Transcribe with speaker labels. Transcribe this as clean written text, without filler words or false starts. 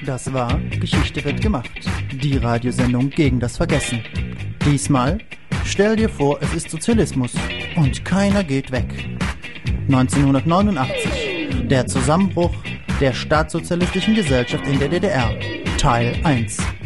Speaker 1: Das war Geschichte wird gemacht. Die Radiosendung gegen das Vergessen. Diesmal, stell dir vor, es ist Sozialismus und keiner geht weg. 1989, der Zusammenbruch der staatssozialistischen Gesellschaft in der DDR, Teil 1.